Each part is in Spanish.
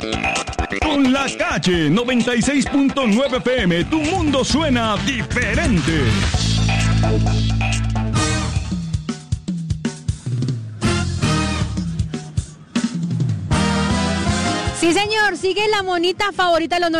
Con La Calle 96.9 FM, tu mundo suena diferente. Sí, señor, sigue la monita favorita de los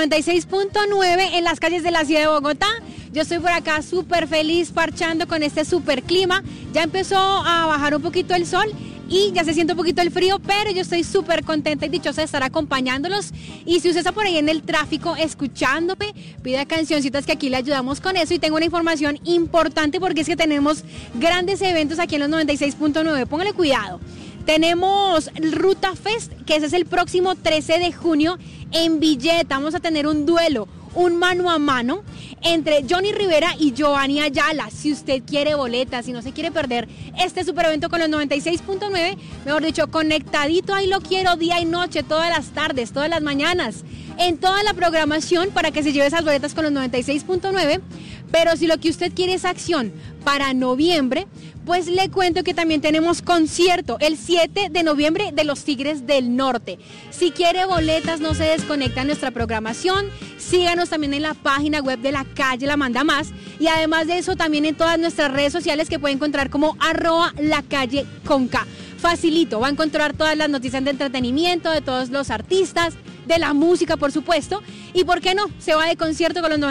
96.9 en las calles de la ciudad de Bogotá. Yo estoy por acá súper feliz parchando con este súper clima. Ya empezó a bajar un poquito el sol y ya se siente un poquito el frío, pero yo estoy súper contenta y dichosa de estar acompañándolos. Y si usted está por ahí en el tráfico escuchándome, pida cancioncitas que aquí le ayudamos con eso. Y tengo una información importante porque es que tenemos grandes eventos aquí en los 96.9. Póngale cuidado. Tenemos Ruta Fest, que ese es el próximo 13 de junio en Villeta. Vamos a tener un duelo, un mano a mano entre Johnny Rivera y Giovanni Ayala. Si usted quiere boletas, si no se quiere perder este super evento con los 96.9, mejor dicho, conectadito, ahí lo quiero día y noche, todas las tardes, todas las mañanas, en toda la programación para que se lleve esas boletas con los 96.9. Pero si lo que usted quiere es acción para noviembre, pues le cuento que también tenemos concierto el 7 de noviembre de los Tigres del Norte. Si quiere boletas, no se desconecta en nuestra programación. Síganos también en la página web de La Calle La Manda Más. Y además de eso, también en todas nuestras redes sociales que puede encontrar como @lacalle_con_K. Facilito, va a encontrar todas las noticias de entretenimiento, de todos los artistas, de la música, por supuesto. Y por qué no, se va de concierto con los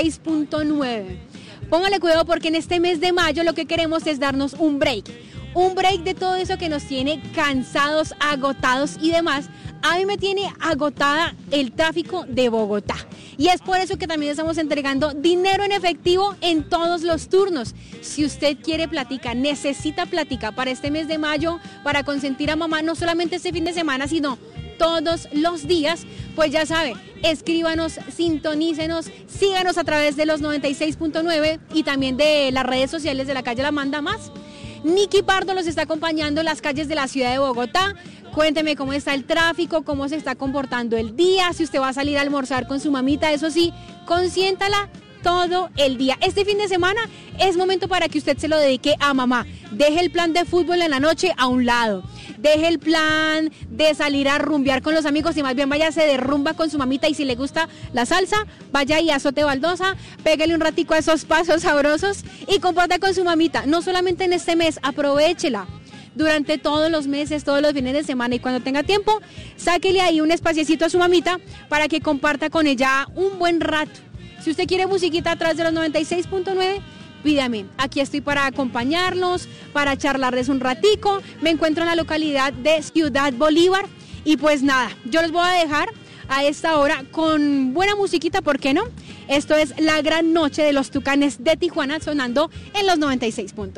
96.9. Póngale cuidado porque en este mes de mayo lo que queremos es darnos un break de todo eso que nos tiene cansados, agotados y demás. A mí me tiene agotada el tráfico de Bogotá y es por eso que también estamos entregando dinero en efectivo en todos los turnos. Si usted quiere plática, necesita plática para este mes de mayo, para consentir a mamá, no solamente este fin de semana, sino todos los días, pues ya sabe, escríbanos, sintonícenos, síganos a través de los 96.9 y también de las redes sociales de La Calle La Manda Más. Nicky Pardo los está acompañando en las calles de la ciudad de Bogotá. Cuénteme cómo está el tráfico, cómo se está comportando el día, si usted va a salir a almorzar con su mamita, eso sí, consiéntala todo el día. Este fin de semana es momento para que usted se lo dedique a mamá. Deje el plan de fútbol en la noche a un lado. Deje el plan de salir a rumbear con los amigos y más bien váyase de rumba con su mamita, y si le gusta la salsa, vaya y azote baldosa, pégale un ratico a esos pasos sabrosos y comparta con su mamita. No solamente en este mes, aprovéchela durante todos los meses, todos los fines de semana, y cuando tenga tiempo, sáquele ahí un espaciecito a su mamita para que comparta con ella un buen rato. Si usted quiere musiquita atrás de los 96.9, pídame, aquí estoy para acompañarlos, para charlarles un ratico. Me encuentro en la localidad de Ciudad Bolívar y pues nada, yo los voy a dejar a esta hora con buena musiquita, ¿por qué no? Esto es La Gran Noche de los Tucanes de Tijuana sonando en los 96.9.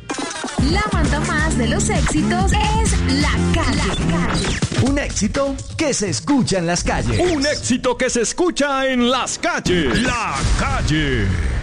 La Manda Más de los éxitos es La Calle. Un éxito que se escucha en las calles. Un éxito que se escucha en las calles. La Calle.